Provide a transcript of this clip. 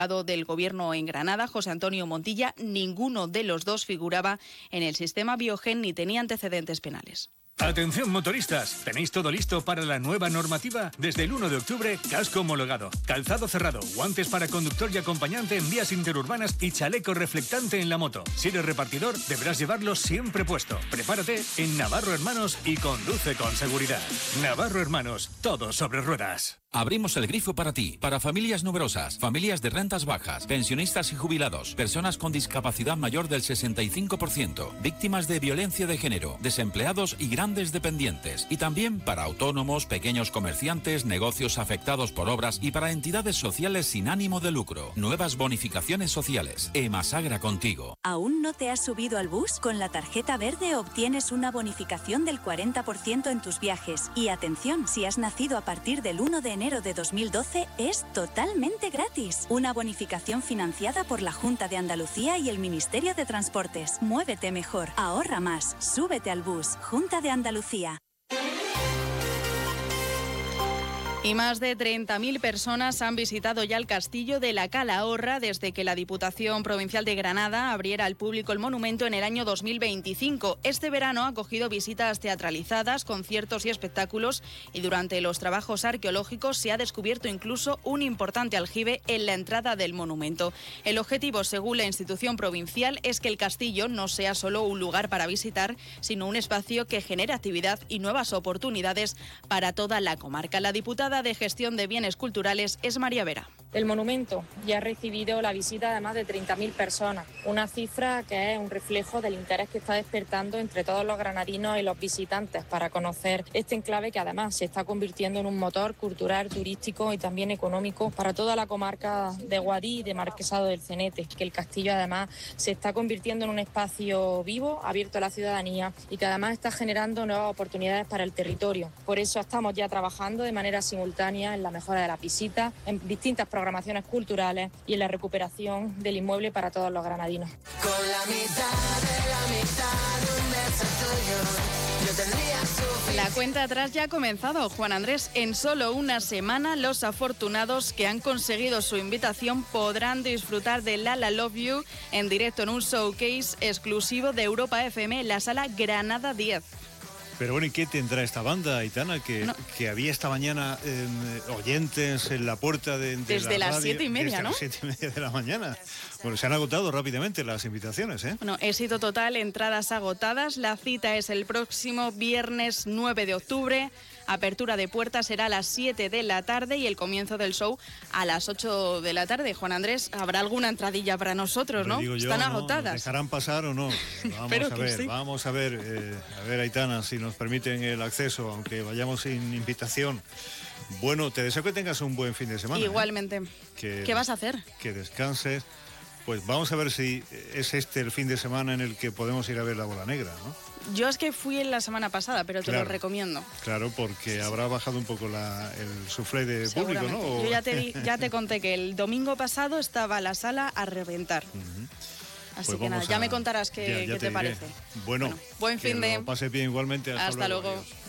del Gobierno en Granada, José Antonio Montilla, ninguno de los dos figuraba en el sistema Biogen ni tenía antecedentes penales. Atención motoristas, ¿tenéis todo listo para la nueva normativa? Desde el 1 de octubre, casco homologado, calzado cerrado, guantes para conductor y acompañante en vías interurbanas y chaleco reflectante en la moto. Si eres repartidor, deberás llevarlo siempre puesto. Prepárate en Navarro Hermanos y conduce con seguridad. Navarro Hermanos, todo sobre ruedas. Abrimos el grifo para ti, para familias numerosas, familias de rentas bajas, pensionistas y jubilados, personas con discapacidad mayor del 65%, víctimas de violencia de género, desempleados y grandes dependientes, y también para autónomos, pequeños comerciantes, negocios afectados por obras y para entidades sociales sin ánimo de lucro. Nuevas bonificaciones sociales. Emasagra contigo. ¿Aún no te has subido al bus? Con la tarjeta verde obtienes una bonificación del 40% en tus viajes. Y atención, si has nacido a partir del 1 de enero de 2012 es totalmente gratis. Una bonificación financiada por la Junta de Andalucía y el Ministerio de Transportes. Muévete mejor, ahorra más, súbete al bus. Junta de Andalucía. Y más de 30.000 personas han visitado ya el castillo de la Calahorra desde que la Diputación Provincial de Granada abriera al público el monumento en el año 2025. Este verano ha acogido visitas teatralizadas, conciertos y espectáculos, y durante los trabajos arqueológicos se ha descubierto incluso un importante aljibe en la entrada del monumento. El objetivo, según la institución provincial, es que el castillo no sea solo un lugar para visitar, sino un espacio que genere actividad y nuevas oportunidades para toda la comarca. La diputada de Gestión de Bienes Culturales es María Vera. El monumento ya ha recibido la visita de más de 30.000 personas, una cifra que es un reflejo del interés que está despertando entre todos los granadinos y los visitantes para conocer este enclave que además se está convirtiendo en un motor cultural, turístico y también económico para toda la comarca de Guadix y de Marquesado del Cenete, que el castillo además se está convirtiendo en un espacio vivo, abierto a la ciudadanía y que además está generando nuevas oportunidades para el territorio. Por eso estamos ya trabajando de manera simultánea en la mejora de la visita, en distintas programaciones culturales y en la recuperación del inmueble para todos los granadinos. Con la mitad de un beso tuyo, yo tendría suficiente. La cuenta atrás ya ha comenzado, Juan Andrés. En solo una semana, los afortunados que han conseguido su invitación podrán disfrutar de La La Love You en directo en un showcase exclusivo de Europa FM, la sala Granada 10. Pero bueno, ¿y qué tendrá esta banda, Aitana? Que había esta mañana oyentes en la puerta de desde la las radio, 7:30, ¿no? Desde las 7:30 de la mañana. Bueno, se han agotado rápidamente las invitaciones, ¿eh? Bueno, éxito total, entradas agotadas. La cita es el próximo viernes 9 de octubre. Apertura de puertas será a las 7 de la tarde y el comienzo del show a las 8 de la tarde. Juan Andrés, ¿habrá alguna entradilla para nosotros, no? Están agotadas. ¿Nos dejarán pasar o no? Vamos a ver, Aitana, si nos permiten el acceso, aunque vayamos sin invitación. Bueno, te deseo que tengas un buen fin de semana. Igualmente. ¿Qué vas a hacer? Que descanses. Pues vamos a ver si es este el fin de semana en el que podemos ir a ver la bola negra, ¿no? Yo es que fui la semana pasada, pero te lo recomiendo. Claro, porque habrá bajado un poco el suflé de público, ¿no? Yo ya te conté que el domingo pasado estaba la sala a reventar. Así que nada, ya me contarás qué te parece. Bueno, buen fin de... Pase bien igualmente. Hasta luego. Adiós.